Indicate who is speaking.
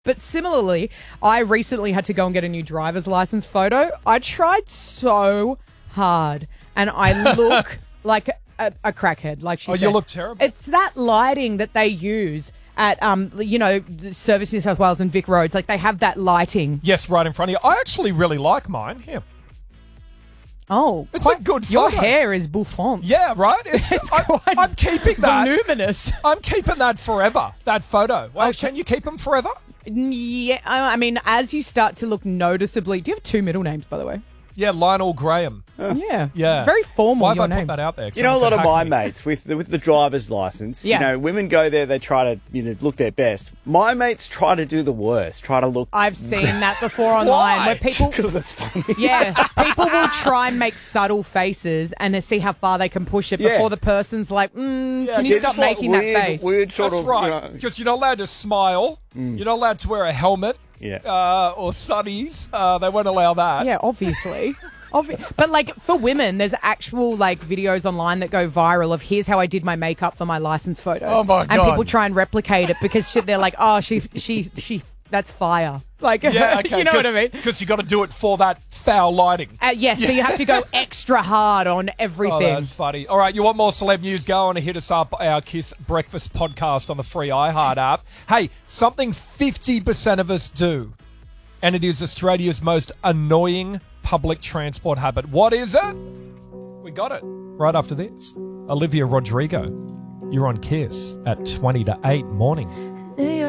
Speaker 1: But similarly, I recently had to go and get a new driver's license photo. I tried so hard, and I look like a crackhead. Like she said.
Speaker 2: You look terrible.
Speaker 1: It's that lighting that they use at, the Service New South Wales and Vic Roads. Like, they have that lighting.
Speaker 2: Yes, right in front of you. I actually really like mine. Here.
Speaker 1: Oh,
Speaker 2: it's a good photo.
Speaker 1: Your hair is bouffant.
Speaker 2: Yeah, right? I'm keeping that.
Speaker 1: Voluminous.
Speaker 2: I'm keeping that forever, that photo. Well,
Speaker 1: Okay.
Speaker 2: Can you keep them forever?
Speaker 1: Yeah, I mean, as you start to look noticeably... Do you have 2 middle names, by the way?
Speaker 2: Yeah, Lionel Graham.
Speaker 1: Yeah.
Speaker 2: Yeah.
Speaker 1: Very formal,
Speaker 2: Why have
Speaker 1: your
Speaker 2: I
Speaker 1: name.
Speaker 2: put that out there?
Speaker 3: You know, a lot of my mates with the driver's license,
Speaker 1: Yeah.
Speaker 3: women go there, they try to, look their best. My mates try to do the worst, try to look...
Speaker 1: I've seen that before online where people...
Speaker 3: Because it's funny.
Speaker 1: Yeah, people will try and make subtle faces and see how far they can push it before the person's like, can you stop making that face?
Speaker 3: Weird sort
Speaker 2: That's
Speaker 3: of...
Speaker 2: right, because you're not allowed to smile. You're not allowed to wear a helmet or sunnies. They won't allow that.
Speaker 1: Yeah, obviously. But, like, for women, there's actual, like, videos online that go viral of here's how I did my makeup for my license photo.
Speaker 2: Oh, my God.
Speaker 1: And people try and replicate it because they're like, oh, she, that's fire. Like,
Speaker 2: Yeah, okay.
Speaker 1: you know what I mean?
Speaker 2: Because you got to do it for that foul lighting.
Speaker 1: Yes, so you have to go extra hard on everything.
Speaker 2: Oh, that's funny. All right, you want more celeb news? Go on and hit us up, our Kiss Breakfast podcast on the free iHeart app. Hey, something 50% of us do, and it is Australia's most annoying public transport habit. What is it? We got it right after this. Olivia Rodrigo, you're on Kiss at 7:50 morning.